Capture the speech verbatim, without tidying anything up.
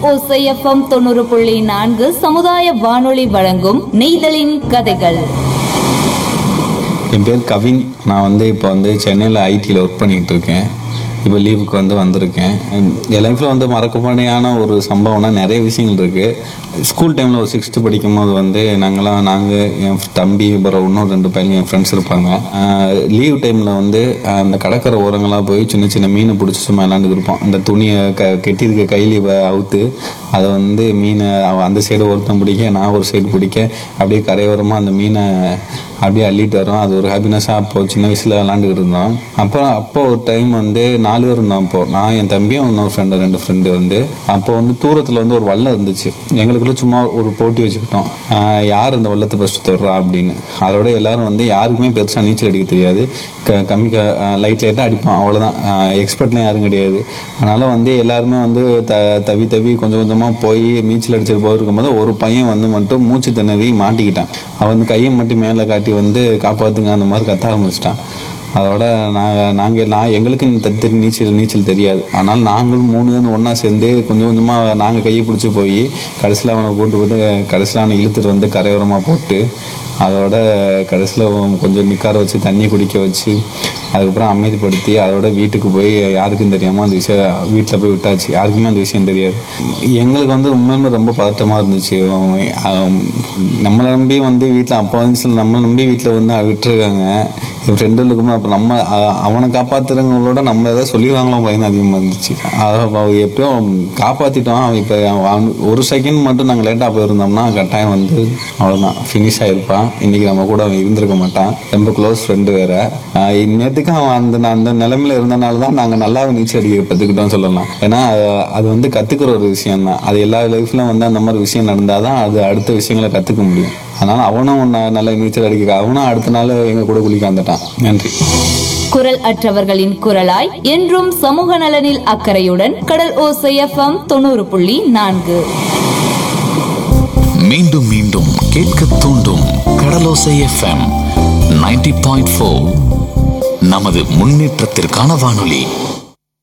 ஓசை எஃப்எம் தொண்ணூறு புள்ளி நான்கு சமுதாய வானொலி வழங்கும் நெய்தலின் கதைகள். என் பேர் கவின். நான் வந்து இப்போ வந்து சென்னையில் ஐடியில் ஒர்க் பண்ணிகிட்டு இருக்கேன். இப்போ லீவுக்கு வந்து வந்திருக்கேன். என் லைஃப்பில் வந்து மறக்கப்படியான ஒரு சம்பவம்னா நிறைய விஷயங்கள் இருக்குது. ஸ்கூல் டைமில் ஒரு சிக்ஸ்த்து படிக்கும் போது வந்து நாங்களாம் நாங்கள் என் தம்பி அப்புறம் இன்னும் ரெண்டு பையன் என் ஃப்ரெண்ட்ஸ் இருப்பாங்க. லீவ் டைமில் வந்து அந்த கடற்கரை ஓரங்களாக போய் சின்ன சின்ன மீனை பிடிச்சி சும்மா விளாண்டுட்டு இருப்போம். அந்த துணியை க கெட்டியிருக்க கையில் அவுத்து அதை வந்து மீனை அந்த சைடு ஒருத்தன் பிடிக்க, நான் ஒரு சைடு பிடிக்க, அப்படியே கரையோரமாக அந்த மீனை அப்படியே அள்ளிட்டு வரோம். அது ஒரு ஹாப்பினஸ்ஸாக அப்போ சின்ன வயசில் விளாண்டுக்கிட்டு இருந்தோம். அப்புறம் அப்போ ஒரு டைம் வந்து நாலு பேர் இருந்தோம். அப்போது நான் என் தம்பியும் இன்னொரு ஃப்ரெண்டு ரெண்டு ஃப்ரெண்டு வந்து அப்போ வந்து தூரத்தில் வந்து ஒரு வல்லம் இருந்துச்சு. எங்களுக்குள்ள சும்மா ஒரு போட்டி வச்சுக்கிட்டோம், யார் இந்த வல்லத்தை ஃபஸ்ட்டு தொடுறா அப்படின்னு. அதோட எல்லாரும் வந்து யாருக்குமே பெருசாக நீச்சல் அடிக்க தெரியாது. க கம்மி க லைட் லைட்டாக அடிப்போம், அவ்வளோதான். எக்ஸ்பர்ட்லாம் யாரும் கிடையாது. அதனால் வந்து எல்லாருமே வந்து த தவி தவி கொஞ்சம் கொஞ்சமாக போய் நீச்சல் அடிச்சுட்டு போயிருக்கும் போது ஒரு பையன் வந்து மட்டும் மூச்சு திணறி மாட்டிக்கிட்டான். அவன் வந்து கையை மட்டும் மேலே காட்டி வந்து காப்பாற்றுங்க அந்த மாதிரி கத்த ஆரம்பிச்சிட்டான். அதோட நாங்கள் நாங்கள் நான் எங்களுக்கு தத்து நீச்சல் நீச்சல் தெரியாது. ஆனால் நாங்களும் மூணு பேரும் ஒன்றா சேர்ந்து கொஞ்சம் கொஞ்சமாக நாங்கள் கையை பிடிச்சி போய் கடைசியில் அவனை கூட்டு போட்டு கடைசியில் அவனை இழுத்துட்டு வந்து கரையோரமாக போட்டு அதோட கடைசியில் கொஞ்சம் நிற்கார வச்சு தண்ணி குடிக்க வச்சு அதுக்கப்புறம் அமைதிப்படுத்தி அதோட வீட்டுக்கு போய் யாருக்கும் தெரியாமல் அந்த விஷயம் வீட்டில் போய் விட்டாச்சு. யாருக்குமே அந்த விஷயம் தெரியாது. எங்களுக்கு வந்து உண்மையுமே ரொம்ப பதட்டமாக இருந்துச்சு. நம்மளை நம்பி வந்து வீட்டில் அப்போ வந்து நம்மளை நம்பி வீட்டில் வந்து விட்டுருக்காங்க. என் ஃப்ரெண்டு இருக்கும்போது அப்போ நம்ம அவனை காப்பாற்றுறவங்களோட நம்ம எதாவது சொல்லிடுவாங்களோ பயன் அதிகமாக இருந்துச்சு. அதை எப்படியோ காப்பாற்றிட்டோம். அவன் இப்போ ஒரு செகண்ட் மட்டும் நாங்கள் லேட்டாக போயிருந்தோம்னா கட்டாயம் வந்து அவ்வளோதான், ஃபினிஷ் ஆகிருப்பான். இன்றைக்கி நம்ம கூட அவன் இருந்திருக்க மாட்டான். ரொம்ப க்ளோஸ் ஃப்ரெண்டு வேறு. நேற்றுக்கு அவன் அந்த அந்த நிலைமையில் இருந்தனால தான் நாங்கள் நல்லா நீச்சல் அடிக்க கற்றுக்கிட்டோம் சொல்லலாம். ஏன்னா அது வந்து கற்றுக்கிற ஒரு விஷயம் தான். அது எல்லா லைஃப்லையும் வந்து அந்த மாதிரி விஷயம் நடந்தால் தான் அது அடுத்த விஷயங்களை கற்றுக்க முடியும். அதனால் அவனும் நல்ல நீச்சல் அடிக்க அவனும் அடுத்த நாள் எங்கள் கூட குளிக்க வந்துட்டான். நன்றி. குரல் அற்றவர்களின் குரலாய் என்றும் சமூக நலனில் அக்கறையுடன் கடல் ஓசை எஃப்எம் தொண்ணூறு புள்ளி நான்கு. மீண்டும் மீண்டும் கேட்க தூண்டும் கடலோசை எஃப்எம் நைன்டி பாயிண்ட் ஃபோர் நமது முன்னேற்றத்திற்கான வானொலி.